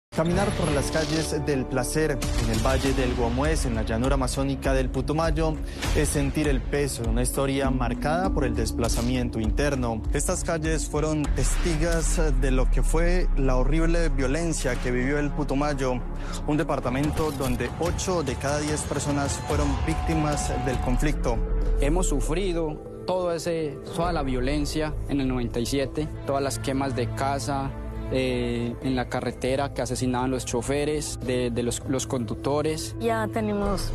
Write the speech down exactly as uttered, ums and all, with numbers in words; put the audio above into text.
Caminar por las calles del placer en el Valle del Guamués, en la llanura amazónica del Putumayo, es sentir el peso de una historia marcada por el desplazamiento interno. Estas calles fueron testigos de lo que fue la horrible violencia que vivió el Putumayo, un departamento donde ocho de cada diez personas fueron víctimas del conflicto. Hemos sufrido todo ese, toda la violencia en el noventa y siete, todas las quemas de casa, Eh, en la carretera que asesinaban los choferes, de, de los, los conductores. Ya tenemos